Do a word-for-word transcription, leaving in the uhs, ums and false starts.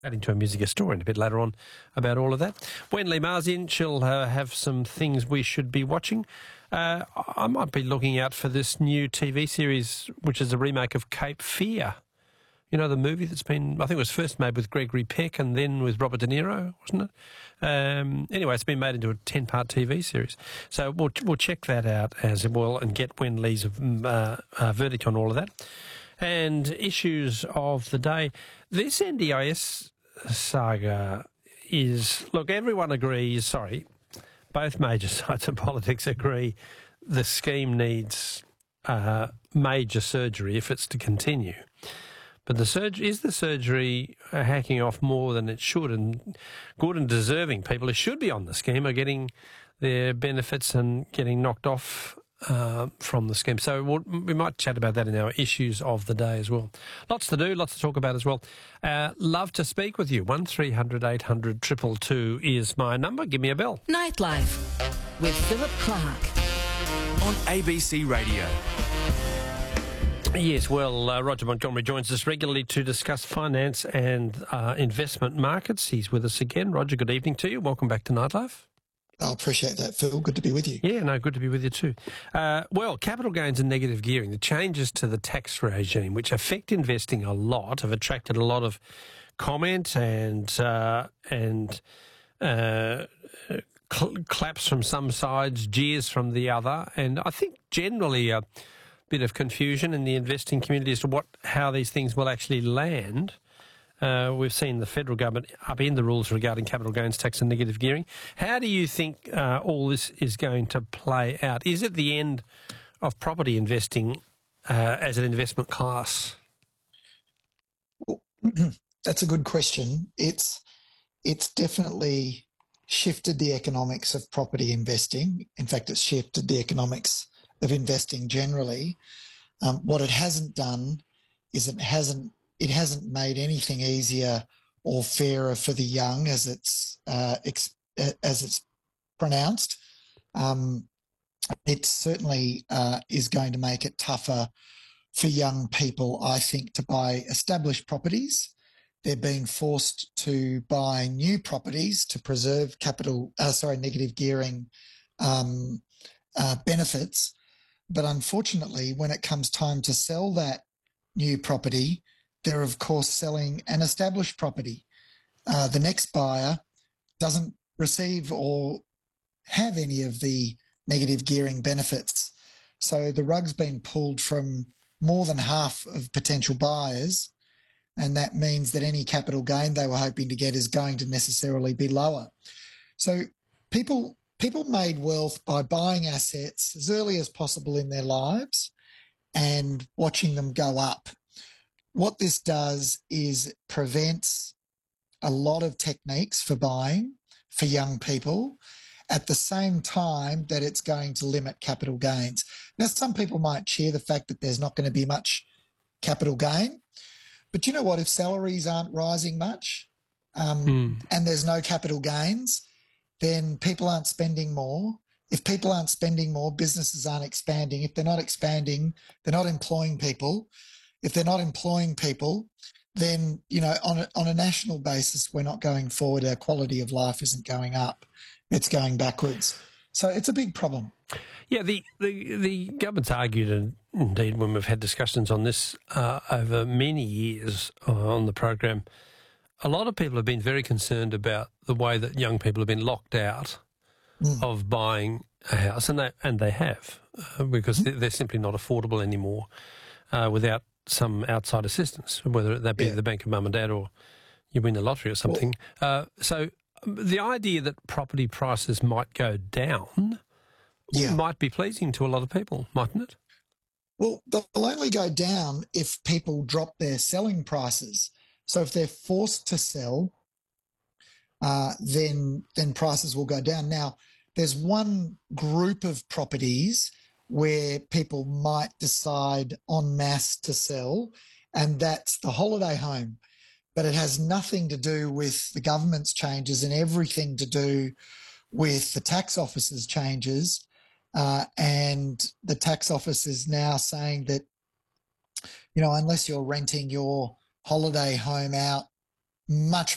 Adding to a music historian a bit later on about all of that. When Lee Ma's in, she'll uh, have some things we should be watching. Uh, I might be looking out for this new T V series, which is a remake of Cape Fear. You know, the movie that's been, I think it was first made with Gregory Peck and then with Robert De Niro, wasn't it? Um, anyway, it's been made into a ten-part T V series. So we'll, we'll check that out as well and get Wen Lee's uh, uh, verdict on all of that. And issues of the day. This N D I S saga is, look, everyone agrees, sorry, both major sides of politics agree the scheme needs uh, major surgery if it's to continue. But the surgery, is the surgery hacking off more than it should? And good and deserving people who should be on the scheme are getting their benefits and getting knocked off uh, from the scheme. So we'll, we might chat about that in our issues of the day as well. Lots to do, lots to talk about as well. Uh, love to speak with you. one three hundred eight hundred two two two is my number. Give me a bell. Nightlife with Philip Clark on A B C Radio. Yes, well, uh, Roger Montgomery joins us regularly to discuss finance and uh, investment markets. He's with us again. Roger, good evening to you. Welcome back to Nightlife. I appreciate that, Phil. Good to be with you. Yeah, no, good to be with you too. Uh, well, capital gains and negative gearing, the changes to the tax regime, which affect investing a lot, have attracted a lot of comment and uh, and uh, cl- claps from some sides, jeers from the other, and I think generally a bit of confusion in the investing community as to what how these things will actually land. Uh, we've seen the federal government upend the rules regarding capital gains tax and negative gearing. How do you think uh, all this is going to play out? Is it the end of property investing uh, as an investment class? Well, that's a good question. It's it's definitely shifted the economics of property investing. In fact, it's shifted the economics of investing generally. Um, what it hasn't done is it hasn't it hasn't made anything easier or fairer for the young, as it's uh, ex- as it's pronounced. Um, it certainly uh, is going to make it tougher for young people, I think, to buy established properties. They're being forced to buy new properties to preserve capital, uh, sorry, negative gearing um, uh, benefits. But unfortunately, when it comes time to sell that new property, they're, of course, selling an established property. Uh, the next buyer doesn't receive or have any of the negative gearing benefits. So the rug's been pulled from more than half of potential buyers, and that means that any capital gain they were hoping to get is going to necessarily be lower. So people people made wealth by buying assets as early as possible in their lives and watching them go up. What this does is it prevents a lot of techniques for buying for young people at the same time that it's going to limit capital gains. Now, some people might cheer the fact that there's not going to be much capital gain, but you know what? If salaries aren't rising much um, mm. and there's no capital gains, then people aren't spending more. If people aren't spending more, businesses aren't expanding. If they're not expanding, they're not employing people. If they're not employing people, then, you know, on a, on a national basis, we're not going forward. Our quality of life isn't going up. It's going backwards. So it's a big problem. Yeah, the, the, the government's argued, and indeed when we've had discussions on this uh, over many years uh, on the program, a lot of people have been very concerned about the way that young people have been locked out mm. of buying a house, and they, and they have, uh, because mm. they're simply not affordable anymore uh, without some outside assistance, whether that be yeah. the bank of mum and dad or you win the lottery or something. Well, uh, so the idea that property prices might go down yeah. might be pleasing to a lot of people, mightn't it? Well, they'll only go down if people drop their selling prices. So if they're forced to sell, uh, then then prices will go down. Now, there's one group of properties where people might decide en masse to sell, and that's the holiday home. But it has nothing to do with the government's changes and everything to do with the tax office's changes. Uh, and the tax office is now saying that, you know, unless you're renting your holiday home out much